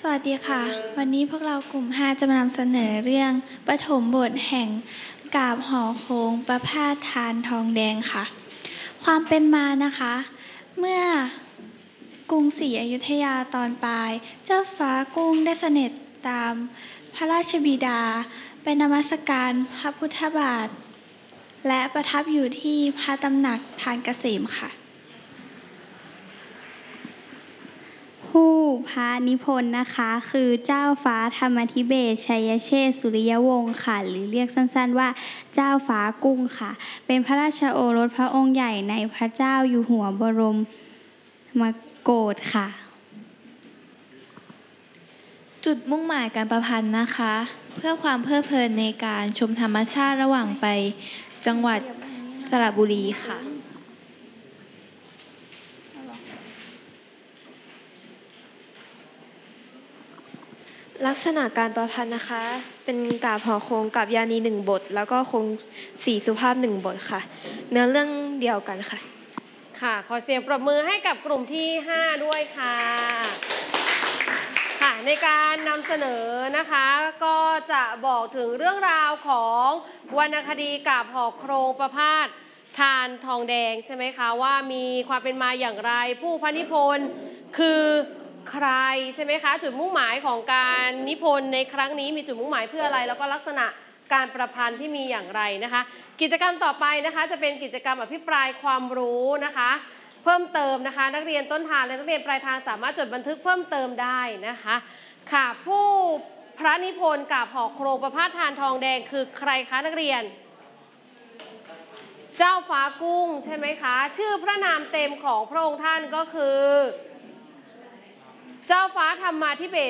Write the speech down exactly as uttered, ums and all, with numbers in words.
สวัสดีค่ะวันนี้พวกเรากลุ่มห้าจะมานำเสนอเรื่องปฐมบทแห่งกาบหอโค้งประพาสทานทองแดงค่ะความเป็นมานะคะเมื่อกรุงศรีอยุธยาตอนปลายเจ้าฟ้ากุ้งได้เสด็จตามพระราชบิดาไปนมัสการพระพุทธบาทและประทับอยู่ที่พระตำหนักทานเกษมค่ะผู้พระนิพนธ์นะคะคือเจ้าฟ้าธรรมธิเบศรชัยเชษฐ์สุริยวงศ์ค่ะหรือเรียกสั้นๆว่าเจ้าฟ้ากุ้งค่ะเป็นพระราชโอรสพระองค์ใหญ่ในพระเจ้าอยู่หัวบรมโกศค่ะจุดมุ่งหมายการประพันธ์นะคะเพื่อความเพลิดเพลินในการชมธรรมชาติระหว่างไปจังหวัดสระบุรีค่ะลักษณะการประพันธ์นะคะเป็นกาบหอโค้งกับยานีหนึ่งบทแล้วก็โค้งสี่สุภาพหนึ่งบทค่ะเนื้อเรื่องเดียวกันค่ะค่ะขอเสียงปรบมือให้กับกลุ่มที่ห้าด้วยค่ะค่ะในการนำเสนอนะคะก็จะบอกถึงเรื่องราวของวรรณคดีกาบหอโครงประพาสทานทองแดงใช่ไหมคะว่ามีความเป็นมาอย่างไรผู้พระนิพนธ์คือใครใช่ไหมคะจุดมุ่งหมายของการนิพนธ์ในครั้งนี้มีจุดมุ่งหมายเพื่ออะไรแล้วก็ลักษณะการประพันธ์ที่มีอย่างไรนะคะกิจกรรมต่อไปนะคะจะเป็นกิจกรรมอภิปรายความรู้นะคะเพิ่มเติมนะคะนักเรียนต้นทางและนักเรียนปลายทางสามารถจดบันทึกเพิ่มเติมได้นะคะค่ะผู้พระนิพนธ์กาบหอโครงประพาสทานทองแดงคือใครคะนักเรียนเจ้าฟ้ากุ้งใช่ไหมคะชื่อพระนามเต็มของพระองค์ท่านก็คือเจ้าฟ้าธรรมาธิเบศร